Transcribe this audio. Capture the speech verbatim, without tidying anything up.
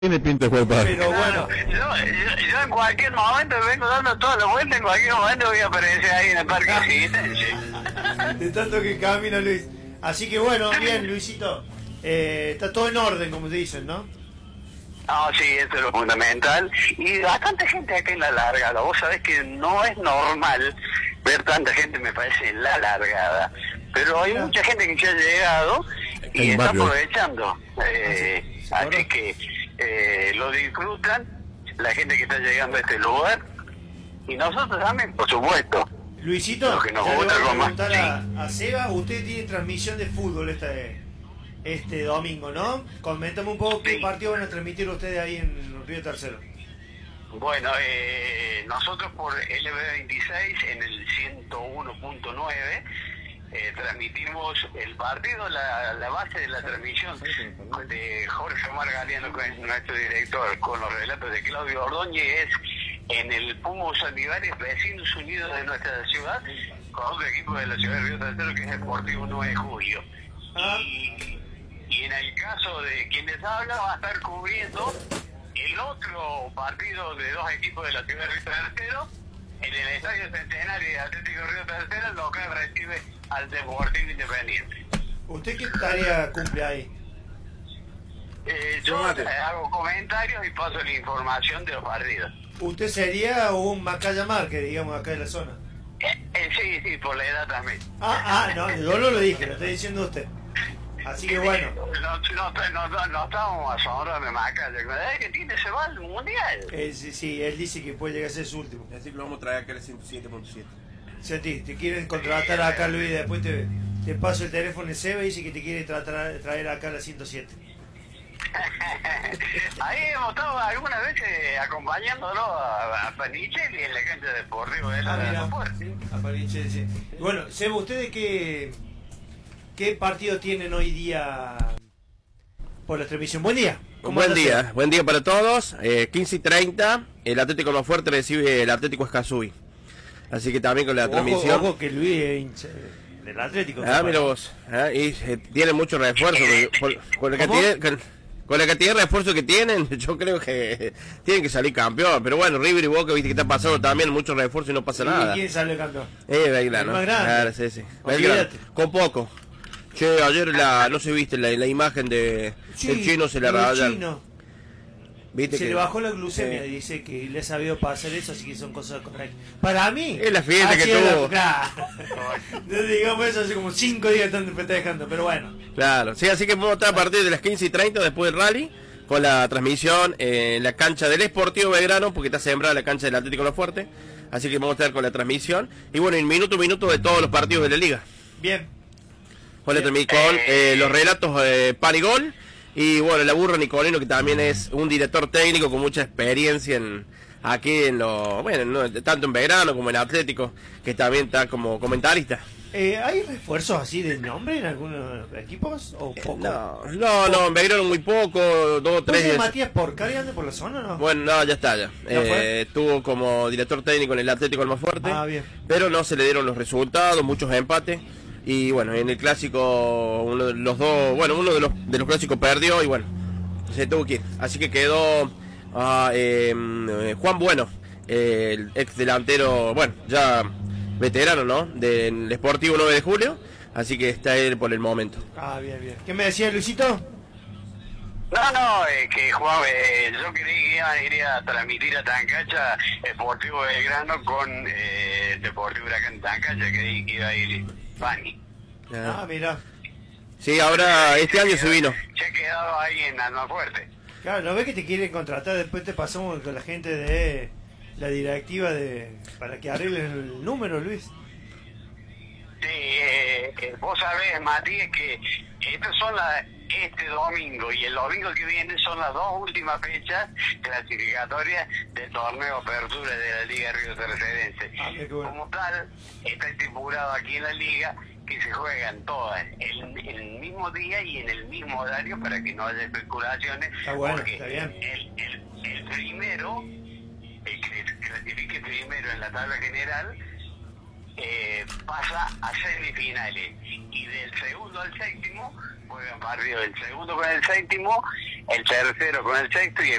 Tiene pinta de jugar para. Pero Claro, bueno, yo, yo, yo en cualquier momento vengo dando toda la vuelta, en cualquier momento voy a aparecer ahí en el parque Resistencia. de tanto que camina Luis. Así que bueno, bien, Luisito. Eh, está todo en orden, como te dicen, ¿no? No, sí, eso es lo fundamental. Y bastante gente acá en la largada. Vos sabés que no es normal ver tanta gente, me parece, en la largada. Pero hay Mira. mucha gente que ya ha llegado y En está barrio. aprovechando. Eh, Ah, sí, sí, así correcto. que eh, lo disfrutan la gente que está llegando a este lugar. Y nosotros también, por supuesto. Luisito, Lo que nos ya le voy gusta a algo más, preguntar a, a Seba. Usted tiene transmisión de fútbol este, este domingo, ¿no? Coméntame un poco qué Sí. partido van a transmitir ustedes ahí en Río Tercero. Bueno, eh, nosotros por L B veintiséis en el ciento uno punto nueve eh, transmitimos el partido, la, la base de la transmisión de Jorge Omar Galeano, que es nuestro director, con los relatos de Claudio Ordóñez, es en el Pumo Sandivares, Vecinos Unidos de nuestra ciudad, con otro equipo de la ciudad de Río Tercero, que es Deportivo nueve de julio. Ah. Y, y en el caso de quienes habla, va a estar cubriendo el otro partido de dos equipos de la ciudad de Río Tercero, en el Estadio Centenario de Atlético Río Tercero, el local recibe al Deportivo Independiente. ¿Usted qué tarea cumple ahí? Eh, yo Tomate. eh, hago comentarios y paso la información de los partidos. Usted sería un Macaya Márquez, digamos, acá de la zona. Eh, eh, sí, sí, por la edad también. Ah, ah, no, yo no lo dije, lo estoy diciendo usted. Así que bueno. No, no, no, no, no estamos asombrados de Macaya. Es que tiene se va al mundial. Eh, sí, sí, él dice que puede llegar a ser su último. Así que lo vamos a traer acá al ciento siete punto siete. Sentí, te quieren contratar acá, Luis, después te, te paso el teléfono de Seba y dice que te quiere tratar, traer acá a la ciento siete. Ahí hemos estado algunas veces acompañándolo a, a Panichelli en la cancha de Porrigo de la Ah, mira. aeropuerto. Apariche, sí. Bueno, Seba, ¿ustedes qué, qué partido tienen hoy día por la transmisión? Buen día. ¿Cómo Buen anda, día, Seba? buen día para todos. Eh, quince y treinta, el Atlético Más Fuerte recibe el Atlético Escazú. Así que también con la Ojo, transmisión. ojo que Luis es hincha del Atlético. Ah, mira vos. Ah, y eh, tiene mucho refuerzo. Con, con la ¿Cómo? cantidad, con, con la cantidad de refuerzo que tienen, yo creo que tienen que salir campeón. Pero bueno, River y Boca, viste que está pasando también mucho refuerzo y no pasa ¿Y nada. quién sale campeón? Eh, Belgrano. El más grande. Claro, sí, sí. Olvídate. Belgrano. Con poco. Che, ayer la, no sé, viste la, la imagen de Sí, el chino se la el rayan. chino. Viste Se que le bajó la glucemia, Sí. dice que le ha sabido pasar eso, así que son cosas correctas. Para mí... Es la fiesta que así es la- tuvo. Claro. No digamos eso, hace como cinco días están festejando, pero bueno. Claro, sí, así que vamos a estar a partir de las quince y treinta después del rally con la transmisión en la cancha del Sportivo Belgrano, porque está sembrada la cancha del Atlético La Fuerte. Así que vamos a estar con la transmisión. Y bueno, en minuto a minuto de todos los partidos de la liga. Bien. Con, la transmi- con eh, los relatos de Pan y Gol. Y bueno, la burra Nicolino, que también es un director técnico con mucha experiencia en aquí en lo, bueno, no, tanto en Belgrano como en Atlético, que también está como comentarista. Eh, ¿Hay refuerzos así de nombre en algunos equipos? ¿O poco? No, no, no, en Belgrano muy poco, dos o ¿Puede tres. ser Matías Porcari ande por la zona o no? Bueno, no, ya está, ya. ¿Ya Eh, fue? estuvo como director técnico en el Atlético el más fuerte, Ah, bien. pero no se le dieron los resultados, muchos empates. Y bueno, en el clásico, uno de los dos, bueno, uno de los, de los clásicos perdió y bueno, se tuvo que ir. Así que quedó ah, eh, eh, Juan Bueno, eh, el ex delantero, bueno, ya veterano, ¿no? Del Sportivo nueve de julio. Así que está él por el momento. Ah, bien, bien. ¿Qué me decía Luisito? No, no, eh, que Juan, eh, yo quería que iba, iría a transmitir a Tancacha Deportivo Belgrano con eh, Deportivo Huracán Tancacha, que iba a ir Fanny. Ah, mira. Sí, ahora este año se vino. Se ha quedado ahí en Almafuerte. Claro, ¿no ves que te quieren contratar? Después te pasamos con la gente de la directiva de para que arreglen el número, Luis. Sí, eh, eh, vos sabés, Matías, que estas son las, este domingo y el domingo que viene son las dos últimas fechas clasificatorias del torneo Apertura de la Liga Río Tercerense. Ah, mira qué bueno. Como tal, está estipulado aquí en la Liga que se juegan todas en el mismo día y en el mismo horario para que no haya especulaciones. Está bueno, porque está bien. El, el, el primero, el que se clasifique primero en la tabla general, eh, pasa a semifinales y del segundo al séptimo juegan partido el segundo con el séptimo, el tercero con el sexto y el